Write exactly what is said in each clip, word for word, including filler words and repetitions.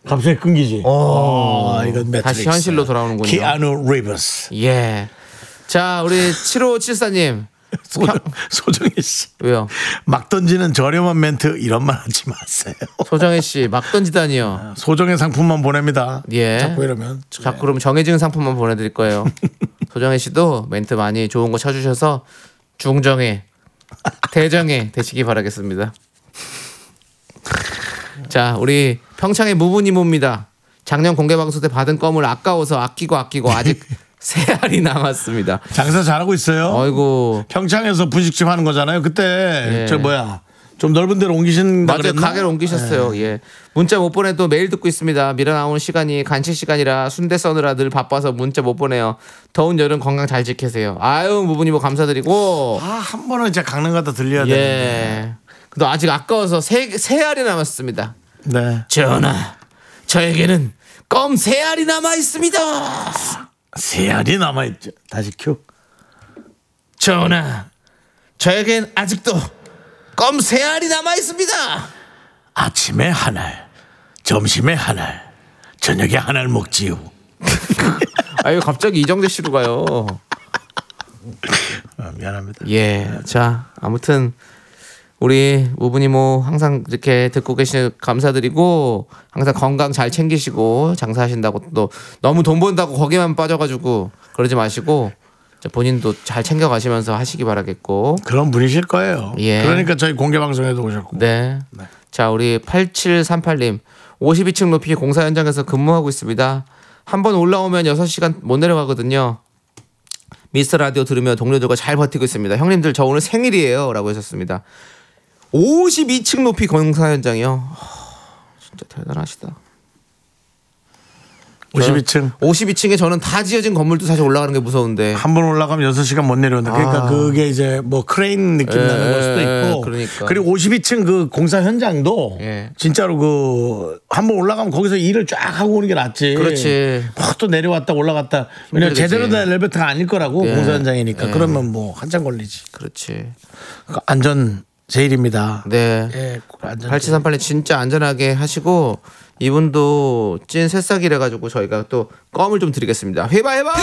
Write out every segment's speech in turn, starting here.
갑자기 끊기지. 오, 아, 이건 매트릭스. 다시 현실로 돌아오는군요. 키아누 리버스. 예. 자, 우리 칠오칠사님. 소정, 소정혜 씨. 왜요? 막 던지는 저렴한 멘트 이런 말 하지 마세요. 소정혜 씨, 막 던지다니요. 소정의 상품만 보냅니다. 예. 자꾸 이러면. 자꾸 그러면 정해진 상품만 보내드릴 거예요. 소정혜 씨도 멘트 많이 좋은 거 쳐주셔서 중정혜, 대정혜 되시기 바라겠습니다. 자, 우리 평창의 무부니모입니다. 작년 공개방송 때 받은 껌을 아까워서 아끼고 아끼고 아직 세 알이 남았습니다. 장사 잘하고 있어요. 아이고. 평창에서 분식집 하는 거잖아요. 그때 예. 저 뭐야 좀 넓은 데로 옮기신다 맞아요. 그랬나? 가게를 옮기셨어요. 예. 문자 못 보내도 매일 듣고 있습니다. 미라 나오는 시간이 간식 시간이라 순대 써느라 늘 바빠서 문자 못 보내요. 더운 여름 건강 잘 지키세요. 아유 무부님 뭐 감사드리고. 아, 한 번은 이제 강릉 가다 들려야 예. 되는데. 근데 아직 아까워서 세, 세 알이 남았습니다. 네. 전하, 저에게는 껌 세 알이 남아 있습니다. 세 알이 남아 있죠. 다시 큐. 전하, 저에겐 아직도 껌 세 알이 남아 있습니다. 아침에 한 알, 점심에 한 알, 저녁에 한 알 먹지요. 아유 갑자기 이정재 씨로 가요. 아, 미안합니다. 예, 자 아무튼 우리 우부니모 항상 이렇게 듣고 계시는 감사드리고 항상 건강 잘 챙기시고 장사하신다고 또 너무 돈 번다고 거기만 빠져가지고 그러지 마시고 본인도 잘 챙겨가시면서 하시기 바라겠고. 그런 분이실 거예요. 예. 그러니까 저희 공개 방송에도 오셨고. 네. 네. 자 우리 팔칠삼팔님 오십이 층 높이 공사 현장에서 근무하고 있습니다. 한번 올라오면 여섯 시간 못 내려가거든요. 미스터 라디오 들으며 동료들과 잘 버티고 있습니다. 형님들 저 오늘 생일이에요 라고 하셨습니다. 오십이 층 높이 공사 현장이요. 진짜 대단하시다. 오십이 층. 오십이 층에 저는 다 지어진 건물도 사실 올라가는 게 무서운데. 한 번 올라가면 여섯 시간 못 내려온다. 그러니까 아. 그게 이제 뭐 크레인 느낌 에, 나는 걸 수도 있고. 그러니까. 그리고 오십이 층 그 공사 현장도 예. 진짜로 그 한 번 올라가면 거기서 일을 쫙 하고 오는 게 낫지. 그렇지. 막 또 내려왔다 올라갔다. 왜냐면 힘들겠지. 제대로 된 엘리베이터가 아닐 거라고 예. 공사 현장이니까. 예. 그러면 뭐 한참 걸리지. 그렇지. 그러니까 안전 제일입니다. 네. 예, 안전. 팔칠삼팔님 진짜 안전하게 하시고 이분도 찐 새싹이라 가지고 저희가 또 껌을 좀 드리겠습니다. 해봐 해봐.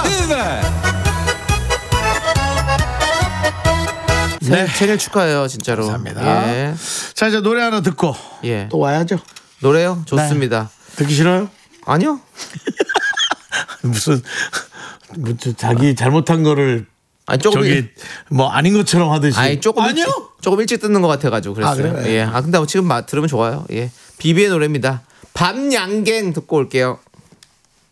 네. 생일 축하해요 진짜로. 감사합니다. 예. 자, 이제 노래 하나 듣고 예. 또 와야죠. 노래요? 좋습니다. 듣기 싫어요? 아니요. 무슨 무슨 자기 잘못한 거를 아니 조금 저기 일- 뭐 아닌 것처럼 하듯이. 아니 조금 아니요. 일찍, 조금 일찍 듣는 것 같아가지고 그랬어요. 아, 그래요? 예. 아 근데 지금 마, 들으면 좋아요. 예. 비비의 노래입니다. 밤양갱 듣고 올게요.